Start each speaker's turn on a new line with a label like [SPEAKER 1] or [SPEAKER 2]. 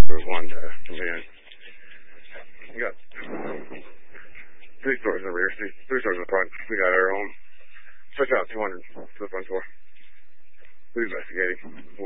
[SPEAKER 1] There was one from in. We got 3 stores in the rear, 3 stores in the front. We got our own. Stretch out 200 to the front door. We're investigating.